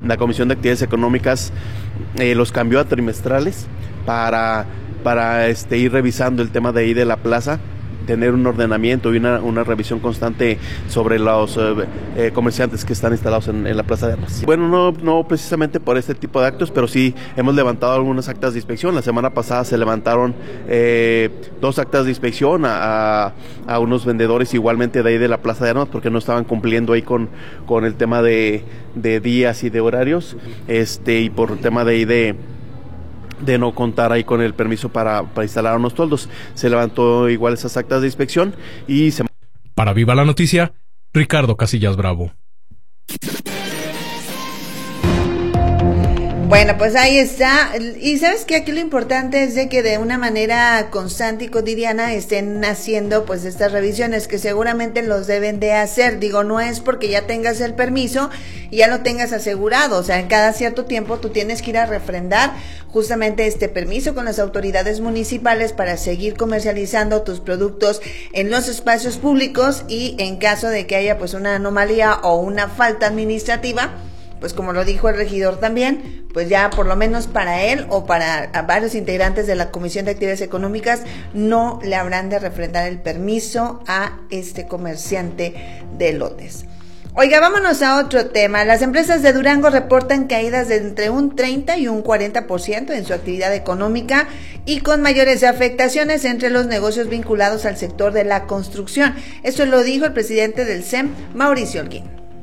la Comisión de Actividades Económicas los cambió a trimestrales para ir revisando el tema de ahí de la plaza, tener un ordenamiento y una revisión constante sobre los comerciantes que están instalados en la Plaza de Armas. Bueno, no precisamente por este tipo de actos, pero sí hemos levantado algunas actas de inspección. La semana pasada se levantaron 2 actas de inspección a unos vendedores igualmente de ahí de la Plaza de Armas, porque no estaban cumpliendo ahí con el tema de días y de horarios, y por el tema de ahí de no contar ahí con el permiso para instalar unos toldos. Se levantó igual esas actas de inspección y se... Para Viva la Noticia, Ricardo Casillas Bravo. Bueno, pues ahí está. Y sabes que aquí lo importante es de que de una manera constante y cotidiana estén haciendo pues estas revisiones, que seguramente los deben de hacer. Digo, no es porque ya tengas el permiso y ya lo tengas asegurado. O sea, en cada cierto tiempo tú tienes que ir a refrendar justamente este permiso con las autoridades municipales para seguir comercializando tus productos en los espacios públicos, y en caso de que haya pues una anomalía o una falta administrativa, pues como lo dijo el regidor también, pues ya por lo menos para él o para varios integrantes de la Comisión de Actividades Económicas no le habrán de refrendar el permiso a este comerciante de lotes. Oiga, vámonos a otro tema. Las empresas de Durango reportan caídas de entre un 30 y un 40% en su actividad económica, y con mayores afectaciones entre los negocios vinculados al sector de la construcción. Eso lo dijo el presidente del CEM, Mauricio Holguín.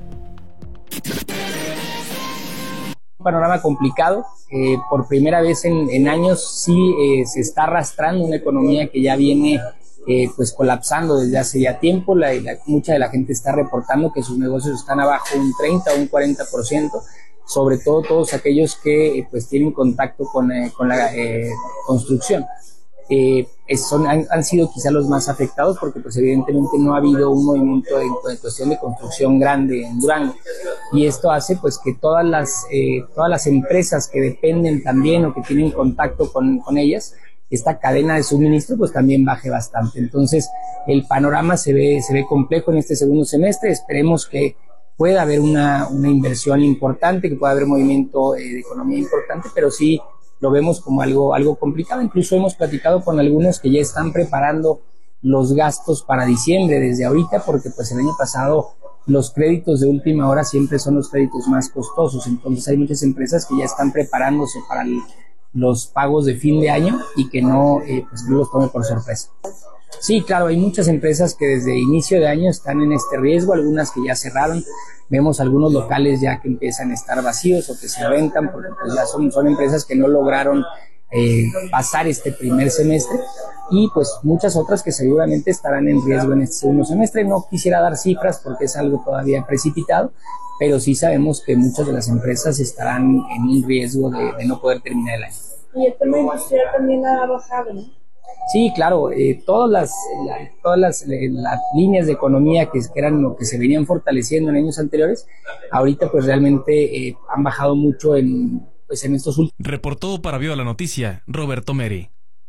Panorama complicado. Por primera vez en años se está arrastrando una economía que ya viene pues colapsando desde hace ya tiempo. Mucha de la gente está reportando que sus negocios están abajo un 30 o un 40%, sobre todo todos aquellos que pues tienen contacto con la construcción. Han sido quizá los más afectados, porque pues evidentemente no ha habido un movimiento en cuestión de construcción grande en Durango, y esto hace pues que todas las empresas que dependen también o que tienen contacto con ellas, esta cadena de suministro pues también baje bastante. Entonces el panorama se ve complejo en este segundo semestre. Esperemos que pueda haber una inversión importante, que pueda haber movimiento de economía importante, pero sí lo vemos como algo complicado. Incluso hemos platicado con algunos que ya están preparando los gastos para diciembre desde ahorita, porque pues el año pasado los créditos de última hora siempre son los créditos más costosos. Entonces hay muchas empresas que ya están preparándose para los pagos de fin de año y que no los tome por sorpresa. Sí, claro, hay muchas empresas que desde inicio de año están en este riesgo, algunas que ya cerraron. Vemos algunos locales ya que empiezan a estar vacíos o que se rentan, porque pues ya son empresas que no lograron pasar este primer semestre, y pues muchas otras que seguramente estarán en riesgo en este segundo semestre. No quisiera dar cifras porque es algo todavía precipitado, pero sí sabemos que muchas de las empresas estarán en un riesgo de no poder terminar el año. Y el tema industrial también ha bajado, ¿no? Sí, claro, todas las líneas de economía que eran lo que se venían fortaleciendo en años anteriores, ahorita pues realmente han bajado mucho en estos últimos. Reportó para Viva la Noticia, Roberto Meri.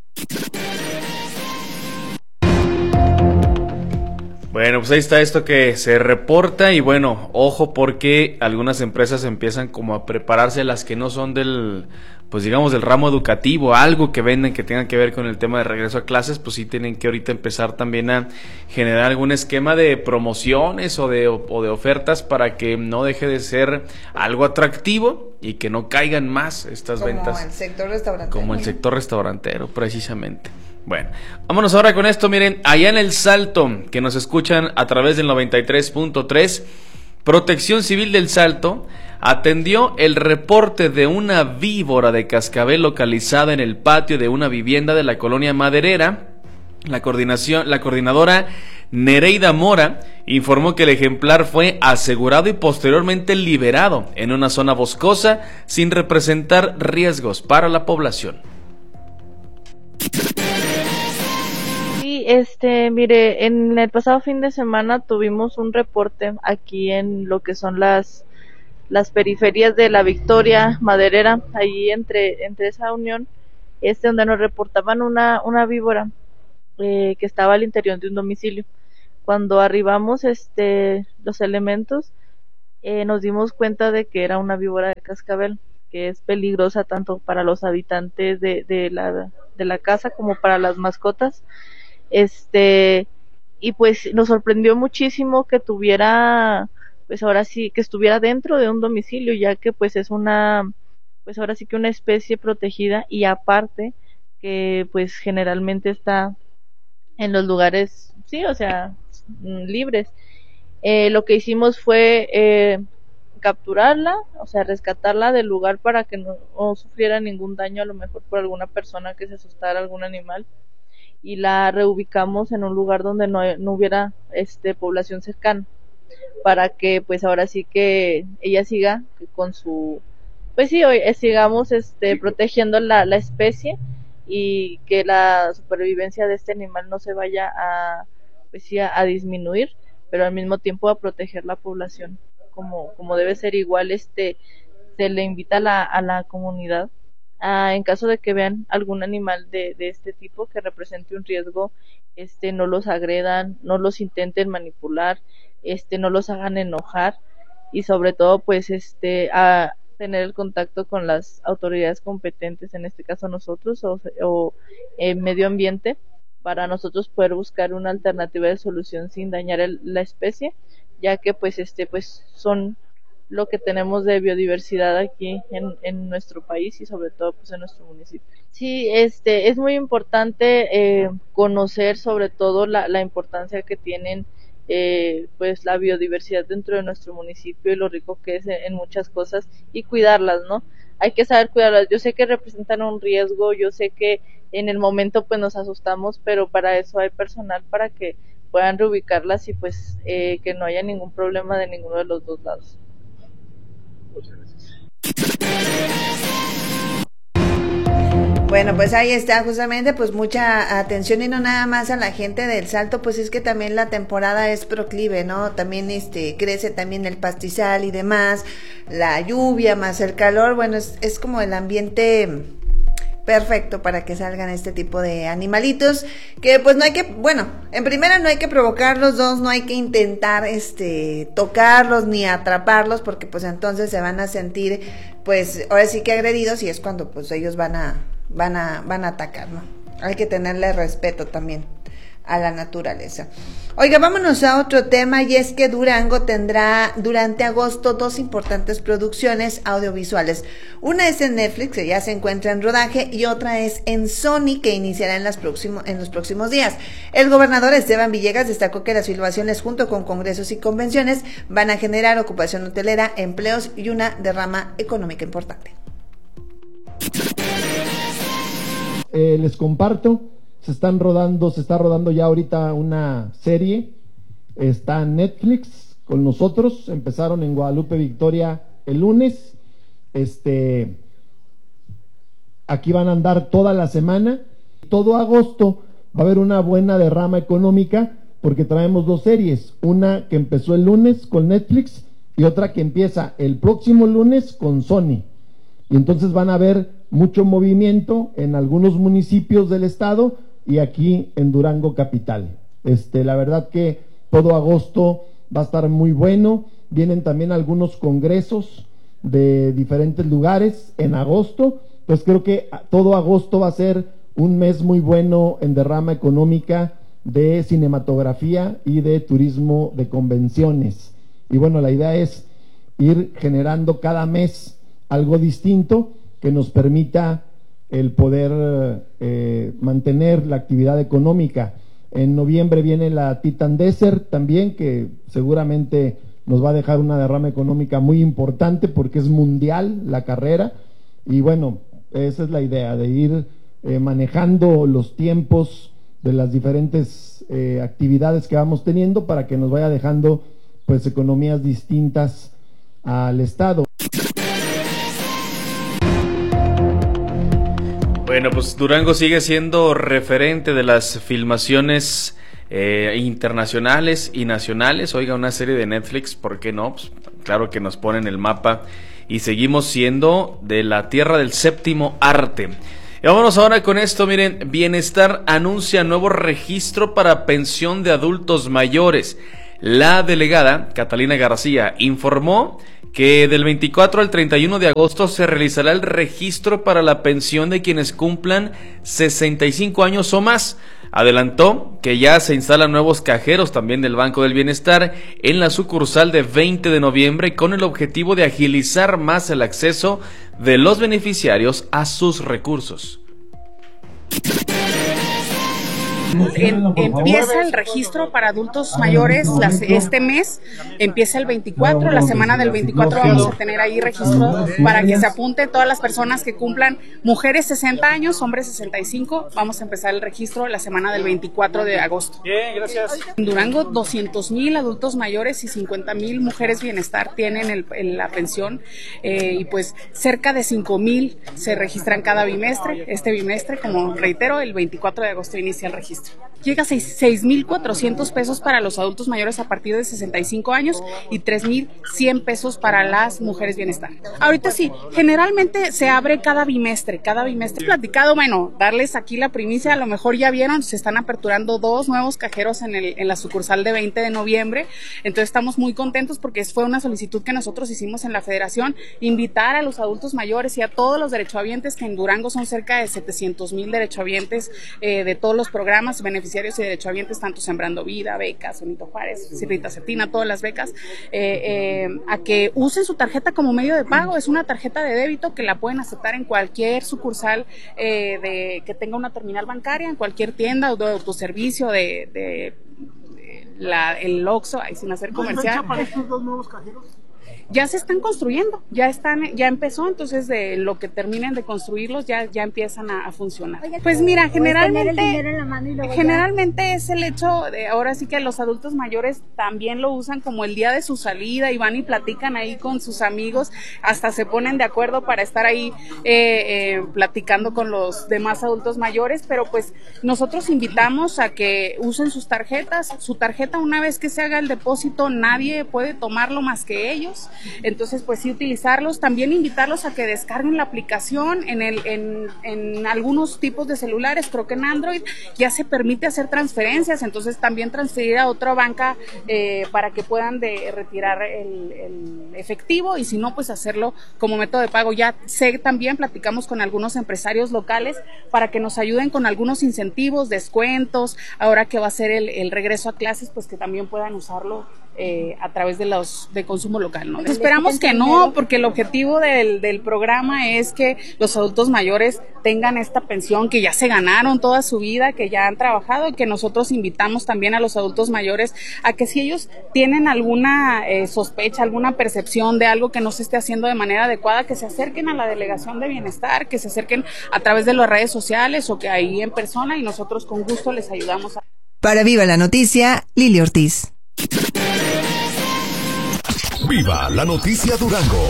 Bueno, pues ahí está esto que se reporta, y bueno, ojo, porque algunas empresas empiezan como a prepararse, las que no son del ramo educativo, algo que venden que tenga que ver con el tema de regreso a clases, pues sí tienen que ahorita empezar también a generar algún esquema de promociones o de ofertas para que no deje de ser algo atractivo y que no caigan más estas ventas. Como el sector restaurantero. Como el sector restaurantero, precisamente. Bueno, vámonos ahora con esto. Miren, allá en El Salto, que nos escuchan a través del 93.3, Protección Civil del Salto atendió el reporte de una víbora de cascabel localizada en el patio de una vivienda de la colonia Maderera. La coordinadora Nereida Mora informó que el ejemplar fue asegurado y posteriormente liberado en una zona boscosa sin representar riesgos para la población. Mire, en el pasado fin de semana tuvimos un reporte aquí en lo que son las periferias de La Victoria, Maderera, allí entre esa unión, donde nos reportaban una víbora que estaba al interior de un domicilio. Cuando arribamos los elementos, nos dimos cuenta de que era una víbora de cascabel, que es peligrosa tanto para los habitantes de la casa como para las mascotas. Y pues nos sorprendió muchísimo que tuviera, pues ahora sí, que estuviera dentro de un domicilio, ya que pues es pues ahora sí que una especie protegida, y aparte que pues generalmente está en los lugares, sí, o sea, libres. Lo que hicimos fue capturarla, o sea, rescatarla del lugar para que no sufriera ningún daño, a lo mejor por alguna persona que se asustara, algún animal, y la reubicamos en un lugar donde no hubiera población cercana, para que pues ahora sí que ella siga con su, pues sí, sigamos protegiendo la especie, y que la supervivencia de este animal no se vaya pues sí, a disminuir, pero al mismo tiempo a proteger la población como debe ser. Igual se le invita a la comunidad en caso de que vean algún animal de este tipo que represente un riesgo, no los agredan, no los intenten manipular, no los hagan enojar, y sobre todo pues a tener el contacto con las autoridades competentes, en este caso nosotros o medio ambiente, para nosotros poder buscar una alternativa de solución sin dañar la especie, ya que pues pues son lo que tenemos de biodiversidad aquí en nuestro país, y sobre todo pues en nuestro municipio. Sí, es muy importante conocer sobre todo la importancia que tienen pues la biodiversidad dentro de nuestro municipio, y lo rico que es en muchas cosas, y cuidarlas, ¿no? Hay que saber cuidarlas. Yo sé que representan un riesgo, yo sé que en el momento pues nos asustamos, pero para eso hay personal para que puedan reubicarlas, y pues que no haya ningún problema de ninguno de los dos lados. Muchas gracias. Bueno, pues ahí está, justamente, pues mucha atención, y no nada más a la gente del Salto, pues es que también la temporada es proclive, ¿no? También crece también el pastizal y demás, la lluvia más el calor, bueno, es como el ambiente perfecto para que salgan este tipo de animalitos, que pues no hay que, bueno, en primera no hay que provocarlos, dos, no hay que intentar tocarlos ni atraparlos, porque pues entonces se van a sentir, pues ahora sí que agredidos, y es cuando pues ellos van a atacar, ¿no? Hay que tenerle respeto también a la naturaleza. Oiga, vámonos a otro tema, y es que Durango tendrá durante agosto 2 importantes producciones audiovisuales. Una es en Netflix, que ya se encuentra en rodaje, y otra es en Sony, que iniciará en los próximos días. El gobernador Esteban Villegas destacó que las filmaciones, junto con congresos y convenciones, van a generar ocupación hotelera, empleos y una derrama económica importante. Les comparto, se está rodando ya ahorita una serie, está en Netflix con nosotros, empezaron en Guadalupe Victoria el lunes, aquí van a andar toda la semana, todo agosto va a haber una buena derrama económica, porque traemos 2 series, una que empezó el lunes con Netflix y otra que empieza el próximo lunes con Sony, y entonces van a ver mucho movimiento en algunos municipios del estado y aquí en Durango capital. La verdad que todo agosto va a estar muy bueno. Vienen también algunos congresos de diferentes lugares en agosto. Pues creo que todo agosto va a ser un mes muy bueno en derrama económica de cinematografía y de turismo de convenciones. Y bueno, la idea es ir generando cada mes algo distinto que nos permita el poder mantener la actividad económica. En noviembre viene la Titan Desert también, que seguramente nos va a dejar una derrama económica muy importante porque es mundial la carrera. Y bueno, esa es la idea, de ir manejando los tiempos de las diferentes actividades que vamos teniendo para que nos vaya dejando pues economías distintas al estado. Bueno, pues Durango sigue siendo referente de las filmaciones internacionales y nacionales. Oiga, una serie de Netflix, ¿por qué no? Pues, claro que nos ponen el mapa, y seguimos siendo de la tierra del séptimo arte. Y vámonos ahora con esto, miren, Bienestar anuncia nuevo registro para pensión de adultos mayores. La delegada Catalina García informó que del 24 al 31 de agosto se realizará el registro para la pensión de quienes cumplan 65 años o más. Adelantó que ya se instalan nuevos cajeros también del Banco del Bienestar en la sucursal de 20 de noviembre con el objetivo de agilizar más el acceso de los beneficiarios a sus recursos. Empieza el registro para adultos mayores este mes, empieza el 24, la semana del 24 vamos a tener ahí registro para que se apunten todas las personas que cumplan, mujeres 60 años, hombres 65, vamos a empezar el registro la semana del 24 de agosto. Bien, gracias. En Durango 200,000 adultos mayores y 50,000 mujeres bienestar tienen la pensión y pues cerca de 5,000 se registran cada bimestre. Este bimestre, como reitero, el 24 de agosto inicia el registro. Llega a 6,400 pesos para los adultos mayores a partir de 65 años y 3,100 pesos para las mujeres bienestar. Ahorita sí, generalmente se abre cada bimestre. Platicado, bueno, darles aquí la primicia, a lo mejor ya vieron, se están aperturando 2 nuevos cajeros en la sucursal de 20 de noviembre, entonces estamos muy contentos porque fue una solicitud que nosotros hicimos en la federación, invitar a los adultos mayores y a todos los derechohabientes, que en Durango son cerca de 700,000 derechohabientes de todos los programas, beneficiarios y derechohabientes, tanto Sembrando Vida, becas, Benito Juárez, Rita Cetina, todas las becas, a que usen su tarjeta como medio de pago. Es una tarjeta de débito que la pueden aceptar en cualquier sucursal que tenga una terminal bancaria, en cualquier tienda o de autoservicio el Oxxo, ahí sin hacer comercial. ¿Hay fecha para estos 2 nuevos cajeros? Ya se están construyendo, ya empezó, entonces de lo que terminen de construirlos ya empiezan a funcionar. Pues mira, generalmente es el hecho de, ahora sí que los adultos mayores también lo usan como el día de su salida y van y platican ahí con sus amigos, hasta se ponen de acuerdo para estar ahí platicando con los demás adultos mayores, pero pues nosotros invitamos a que usen sus tarjetas, su tarjeta una vez que se haga el depósito nadie puede tomarlo más que ellos. Entonces, pues sí utilizarlos, también invitarlos a que descarguen la aplicación en algunos tipos de celulares, creo que en Android ya se permite hacer transferencias, entonces también transferir a otra banca para que puedan retirar el efectivo y si no, pues hacerlo como método de pago. Ya también platicamos con algunos empresarios locales para que nos ayuden con algunos incentivos, descuentos, ahora que va a ser el regreso a clases, pues que también puedan usarlo a través de consumo local, ¿no? Esperamos que no, porque el objetivo del programa es que los adultos mayores tengan esta pensión que ya se ganaron toda su vida, que ya han trabajado, y que nosotros invitamos también a los adultos mayores a que si ellos tienen alguna sospecha, alguna percepción de algo que no se esté haciendo de manera adecuada, que se acerquen a la delegación de bienestar, que se acerquen a través de las redes sociales o que ahí en persona y nosotros con gusto les ayudamos. Para Viva la Noticia, Lili Ortiz. Viva la Noticia Durango.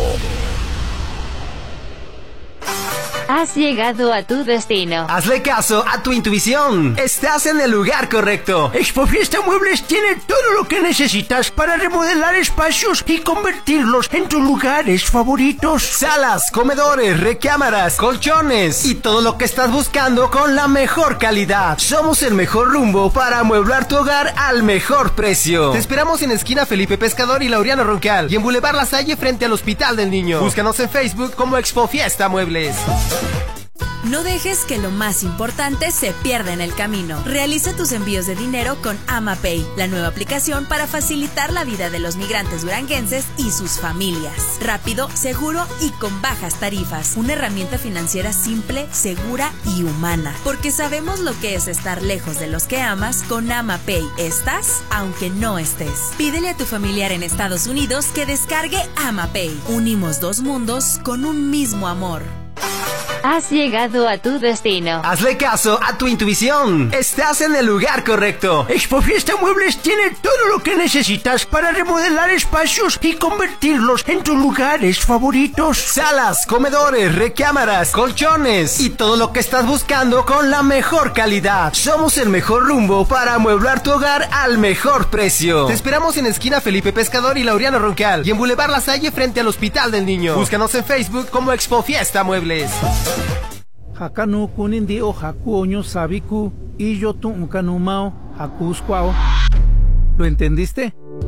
Has llegado a tu destino. Hazle caso a tu intuición. Estás en el lugar correcto. Expofiesta Muebles tiene todo lo que necesitas para remodelar espacios y convertirlos en tus lugares favoritos. Salas, comedores, recámaras, colchones y todo lo que estás buscando con la mejor calidad. Somos el mejor rumbo para amueblar tu hogar al mejor precio. Te esperamos en esquina Felipe Pescador y Laureano Roncal y en Boulevard La Salle frente al Hospital del Niño. Búscanos en Facebook como Expofiesta Muebles. No dejes que lo más importante se pierda en el camino. Realiza tus envíos de dinero con AmaPay, la nueva aplicación para facilitar la vida de los migrantes duranguenses y sus familias. Rápido, seguro y con bajas tarifas. Una herramienta financiera simple, segura y humana. Porque sabemos lo que es estar lejos de los que amas. Con AmaPay estás, aunque no estés. Pídele a tu familiar en Estados Unidos que descargue AmaPay. Unimos 2 mundos con un mismo amor. Has llegado a tu destino. Hazle caso a tu intuición. Estás en el lugar correcto. Expofiesta Muebles tiene todo lo que necesitas para remodelar espacios y convertirlos en tus lugares favoritos. Salas, comedores, recámaras, colchones y todo lo que estás buscando con la mejor calidad. Somos el mejor rumbo para amueblar tu hogar al mejor precio. Te esperamos en esquina Felipe Pescador y Laureano Roncal y en Boulevard La Salle frente al Hospital del Niño. Búscanos en Facebook como Expofiesta Muebles. Hakanu kunindi o haku oño sabiku y yo tu unkanumao hakuskwao. ¿Lo entendiste?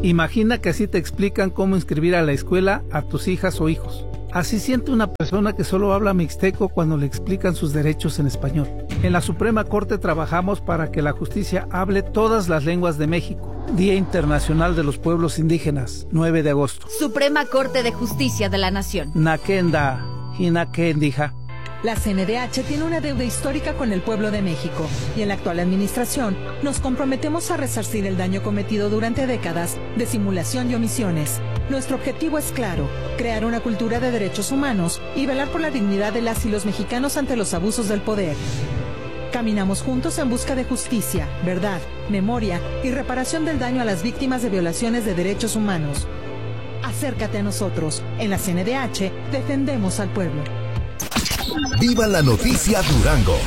Imagina que así te explican cómo inscribir a la escuela a tus hijas o hijos. Así siente una persona que solo habla mixteco cuando le explican sus derechos en español. En la Suprema Corte trabajamos para que la justicia hable todas las lenguas de México. Día Internacional de los Pueblos Indígenas, 9 de agosto. Suprema Corte de Justicia de la Nación. Nakenda, Hinakendija. La CNDH tiene una deuda histórica con el pueblo de México y en la actual administración nos comprometemos a resarcir el daño cometido durante décadas de simulación y omisiones. Nuestro objetivo es claro, crear una cultura de derechos humanos y velar por la dignidad de las y los mexicanos ante los abusos del poder. Caminamos juntos en busca de justicia, verdad, memoria y reparación del daño a las víctimas de violaciones de derechos humanos. Acércate a nosotros. En la CNDH defendemos al pueblo. ¡Viva la noticia Durango!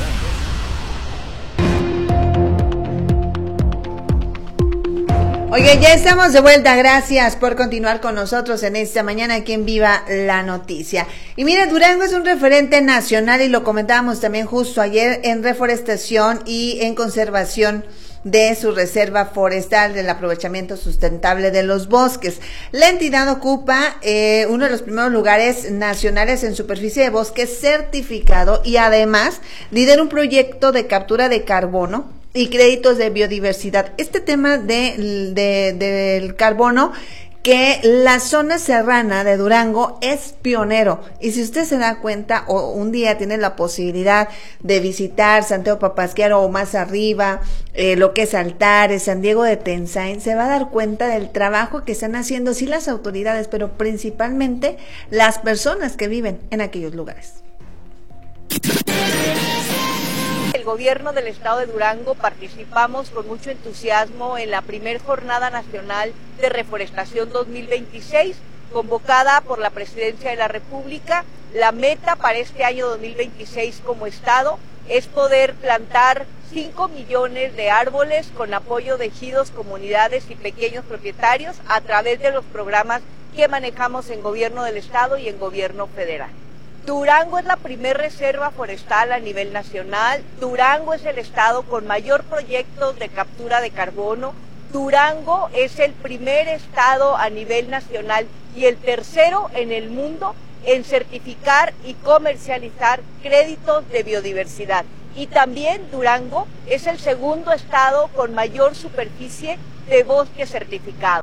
Oye, ya estamos de vuelta, gracias por continuar con nosotros en esta mañana aquí en Viva la Noticia. Y mira, Durango es un referente nacional y lo comentábamos también justo ayer en reforestación y en conservación de su reserva forestal, del aprovechamiento sustentable de los bosques. La entidad ocupa uno de los primeros lugares nacionales en superficie de bosque certificado y además lidera un proyecto de captura de carbono y créditos de biodiversidad. Este tema del carbono, que la zona serrana de Durango es pionero, y si usted se da cuenta o un día tiene la posibilidad de visitar Santiago Papasquiaro o más arriba, lo que es Altares, San Diego de Tensaín, se va a dar cuenta del trabajo que están haciendo sí las autoridades, pero principalmente las personas que viven en aquellos lugares. El gobierno del estado de Durango participamos con mucho entusiasmo en la primer Jornada Nacional de Reforestación 2026, convocada por la Presidencia de la República. La meta para este año 2026 como estado es poder plantar 5 millones de árboles con apoyo de ejidos, comunidades y pequeños propietarios a través de los programas que manejamos en gobierno del estado y en gobierno federal. Durango es la primer reserva forestal a nivel nacional. Durango es el estado con mayor proyectos de captura de carbono. Durango es el primer estado a nivel nacional y el tercero en el mundo en certificar y comercializar créditos de biodiversidad. Y también Durango es el segundo estado con mayor superficie de bosque certificado.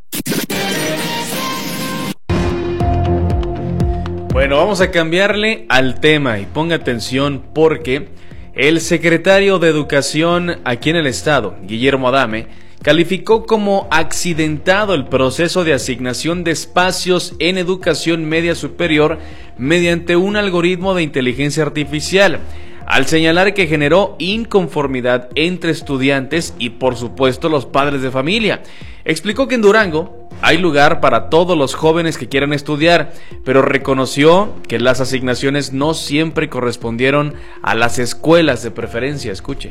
Bueno, vamos a cambiarle al tema y ponga atención porque el secretario de Educación aquí en el estado, Guillermo Adame, calificó como accidentado el proceso de asignación de espacios en educación media superior mediante un algoritmo de inteligencia artificial, al señalar que generó inconformidad entre estudiantes y por supuesto los padres de familia. Explicó que en Durango hay lugar para todos los jóvenes que quieran estudiar, pero reconoció que las asignaciones no siempre correspondieron a las escuelas de preferencia. Escuche.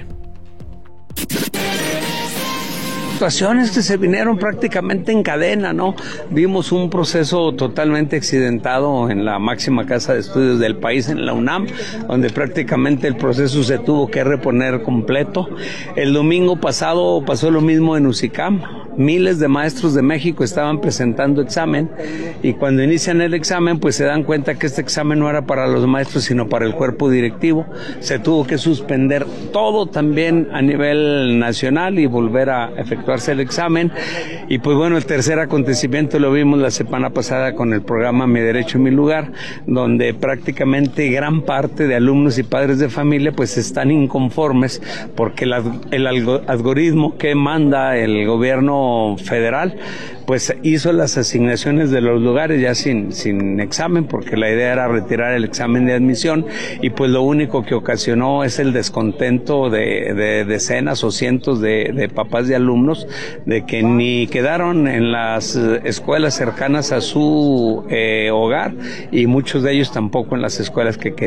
Situaciones que se vinieron prácticamente en cadena, ¿no? Vimos un proceso totalmente accidentado en la máxima casa de estudios del país, en la UNAM, donde prácticamente el proceso se tuvo que reponer completo. El domingo pasado pasó lo mismo en UCICAM. Miles de maestros de México estaban presentando examen y cuando inician el examen pues se dan cuenta que este examen no era para los maestros sino para el cuerpo directivo. Se tuvo que suspender todo también a nivel nacional y volver a efectuarse el examen. Y pues bueno, el tercer acontecimiento lo vimos la semana pasada con el programa Mi Derecho, Mi Lugar, donde prácticamente gran parte de alumnos y padres de familia pues están inconformes porque el algoritmo que manda el gobierno federal pues hizo las asignaciones de los lugares ya sin examen, porque la idea era retirar el examen de admisión y pues lo único que ocasionó es el descontento de decenas o cientos de papás de alumnos de que ni quedaron en las escuelas cercanas a su hogar y muchos de ellos tampoco en las escuelas que querían.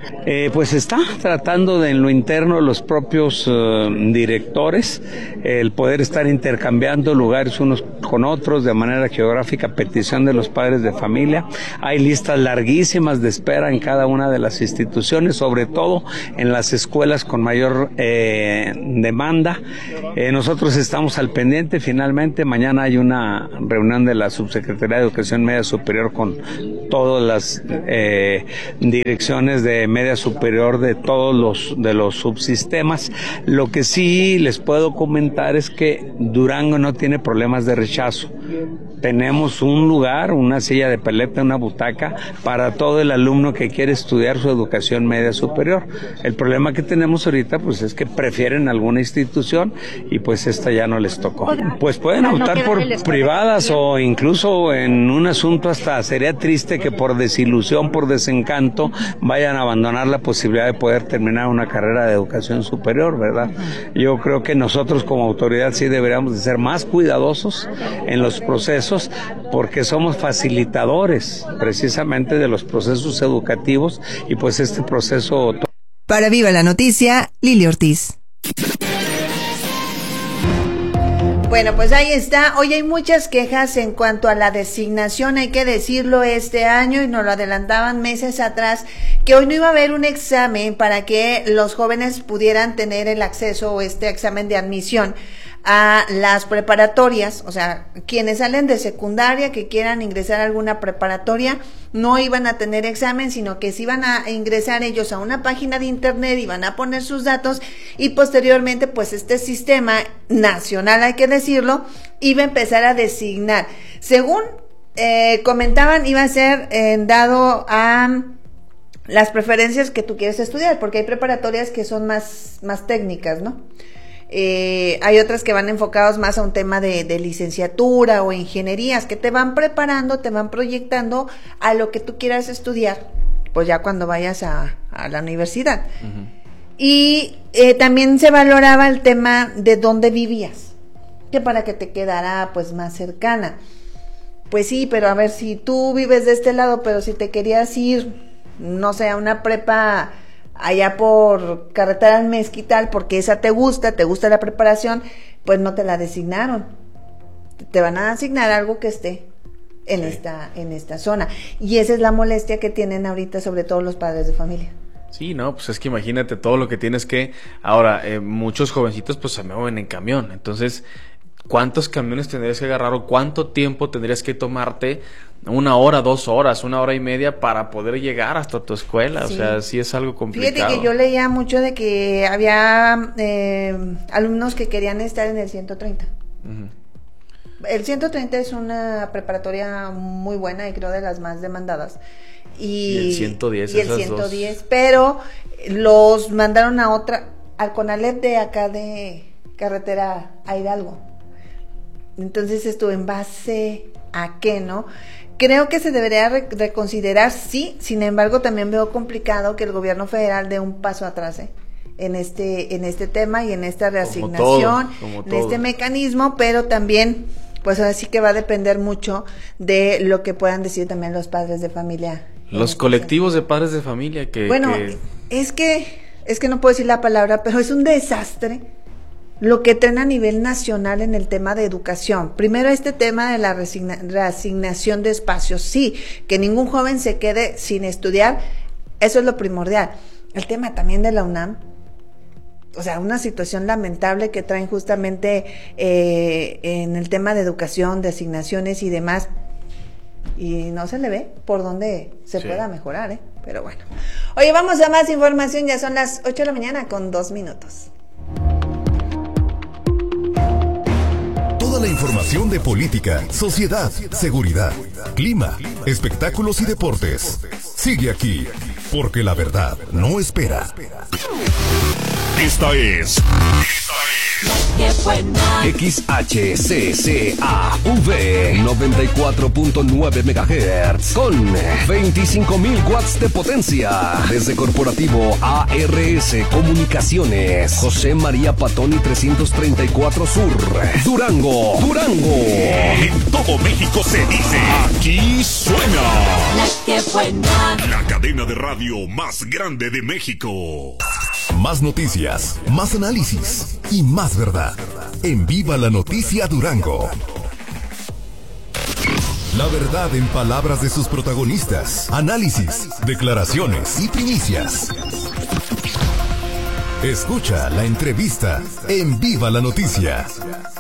Pues está tratando de en lo interno los propios directores, el poder estar intercambiando lugares unos con otros de manera geográfica a petición de los padres de familia. Hay listas larguísimas de espera en cada una de las instituciones, sobre todo en las escuelas con mayor demanda. Nosotros estamos al pendiente. Finalmente mañana hay una reunión de la Subsecretaría de Educación Media Superior con todas las direcciones de media superior de todos los subsistemas. Lo que sí les puedo comentar es que Durango no tiene problemas de rechazo. Tenemos un lugar, una silla de peleta, una butaca para todo el alumno que quiere estudiar su educación media superior. El problema que tenemos ahorita pues es que prefieren alguna institución y pues esta ya no les tocó. Pues pueden optar por privadas o incluso en un asunto hasta sería triste que por desilusión, por desencanto vayan a abandonar la posibilidad de poder terminar una carrera de educación superior, ¿verdad? Yo creo que nosotros como autoridad sí deberíamos de ser más cuidadosos en los procesos porque somos facilitadores precisamente de los procesos educativos y pues este proceso... Para Viva la Noticia, Lili Ortiz. Bueno, pues ahí está. Hoy hay muchas quejas en cuanto a la designación, hay que decirlo, este año, y nos lo adelantaban meses atrás, que hoy no iba a haber un examen para que los jóvenes pudieran tener el acceso o este examen de admisión a las preparatorias. O sea, quienes salen de secundaria que quieran ingresar a alguna preparatoria no iban a tener examen, sino que se iban a ingresar ellos a una página de internet, iban a poner sus datos y posteriormente pues este sistema nacional, hay que decirlo, iba a empezar a designar. Según comentaban, iba a ser dado a las preferencias que tú quieres estudiar, porque hay preparatorias que son más técnicas, ¿no? Hay otras que van enfocados más a un tema de licenciatura o ingenierías, que te van preparando, te van proyectando a lo que tú quieras estudiar, pues ya cuando vayas a la universidad. Uh-huh. Y también se valoraba el tema de dónde vivías, que para que te quedara pues más cercana. Pues sí, pero a ver, si tú vives de este lado, pero si te querías ir, no sé, a una prepa allá por Carretera al Mezquital, porque esa te gusta la preparación, pues no te la designaron. Te van a asignar algo que esté en esta zona. Y esa es la molestia que tienen ahorita, sobre todo los padres de familia. Sí, no, pues es que imagínate todo lo que tienes que... Ahora, muchos jovencitos pues se mueven en camión, entonces... ¿Cuántos camiones tendrías que agarrar o cuánto tiempo tendrías que tomarte? 1 hora, 2 horas, 1 hora y media para poder llegar hasta tu escuela. Sí. O sea, sí es algo complicado. Fíjate que yo leía mucho de que había alumnos que querían estar en el 130. Uh-huh. El 130 es una preparatoria muy buena y creo de las más demandadas. Y el 110. Y el 110, dos. Pero los mandaron a otra, al Conalep de acá de Carretera a Hidalgo. Entonces esto en base a qué, ¿no? Creo que se debería reconsiderar, sí. Sin embargo, también veo complicado que el gobierno federal dé un paso atrás en este tema y en esta reasignación, como todo. En este mecanismo, pero también, pues ahora sí que va a depender mucho de lo que puedan decir también los padres de familia. Los colectivos de padres de familia que... Bueno, es que no puedo decir la palabra, pero es un desastre lo que traen a nivel nacional en el tema de educación. Primero este tema de la reasignación de espacios, sí, que ningún joven se quede sin estudiar, eso es lo primordial. El tema también de la UNAM, o sea, una situación lamentable que traen justamente en el tema de educación, de asignaciones y demás, y no se le ve por dónde se pueda mejorar, pero bueno. Oye, vamos a más información, ya son las 8 de la mañana con 2 minutos. Toda la información de política, sociedad, seguridad, clima, espectáculos y deportes. Sigue aquí, porque la verdad no espera. Esta es XHCCAV 94.9 MHz con 25.000 watts de potencia. Desde Corporativo ARS Comunicaciones, José María Patoni 334 Sur, Durango. En todo México se dice, aquí suena. ¡Qué buena! La cadena de radio más grande de México. Más noticias, más análisis y más verdad. En Viva la Noticia Durango. La verdad en palabras de sus protagonistas. Análisis, declaraciones y primicias. Escucha la entrevista en Viva la Noticia.